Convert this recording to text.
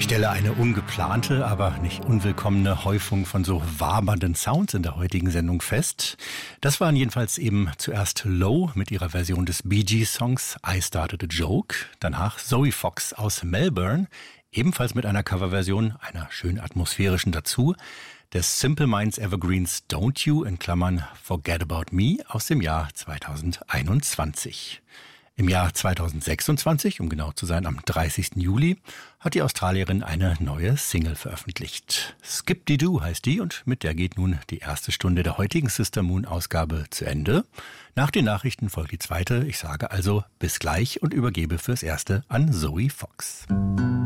Ich stelle eine ungeplante, aber nicht unwillkommene Häufung von so wabernden Sounds in der heutigen Sendung fest. Das waren jedenfalls eben zuerst Low mit ihrer Version des Bee Gees Songs I Started a Joke, danach Zoe Fox aus Melbourne, ebenfalls mit einer Coverversion, einer schön atmosphärischen dazu, des Simple Minds Evergreens Don't You in Klammern Forget About Me aus dem Jahr 2021. Im Jahr 2026, um genau zu sein, am 30. Juli, hat die Australierin eine neue Single veröffentlicht. Skip-Dee-Doo heißt die und mit der geht nun die erste Stunde der heutigen Sister Moon-Ausgabe zu Ende. Nach den Nachrichten folgt die zweite. Ich sage also bis gleich und übergebe fürs Erste an Zoe Fox.